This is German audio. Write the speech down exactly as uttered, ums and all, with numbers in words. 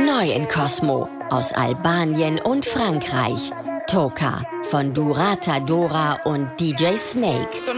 Neu in Cosmo aus Albanien und Frankreich. Toka von Durata Dora und D J Snake.